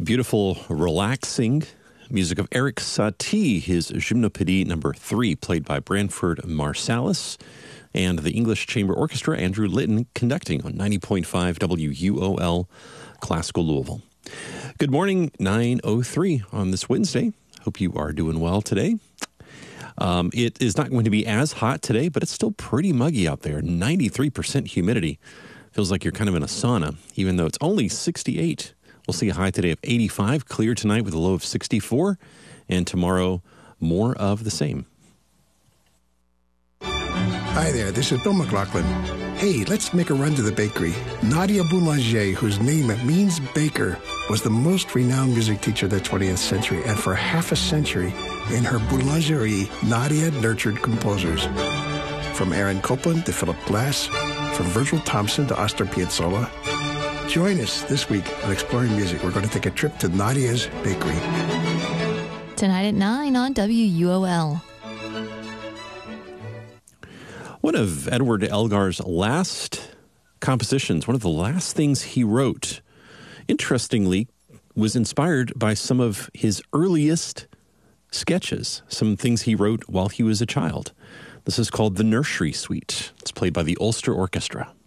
Beautiful, relaxing music of Erik Satie, his Gymnopédie number 3, played by Branford Marsalis, and the English Chamber Orchestra, Andrew Litton, conducting on 90.5 WUOL, Classical Louisville. Good morning, 9:03 on this Wednesday. Hope you are doing well today. It is not going to be as hot today, but it's still pretty muggy out there. 93% humidity. Feels like you're kind of in a sauna, even though it's only 68. We'll see a high today of 85, clear tonight with a low of 64, and tomorrow, more of the same. Hi there, this is Bill McLaughlin. Hey, let's make a run to the bakery. Nadia Boulanger, whose name means baker, was the most renowned music teacher of the 20th century, and for half a century, in her boulangerie, Nadia nurtured composers. From Aaron Copland to Philip Glass, from Virgil Thompson to Astor Piazzolla. Join us this week on Exploring Music. We're going to take a trip to Nadia's Bakery. Tonight at 9 on WUOL. One of Edward Elgar's last compositions, one of the last things he wrote, interestingly, was inspired by some of his earliest sketches, some things he wrote while he was a child. This is called the Nursery Suite. It's played by the Ulster Orchestra.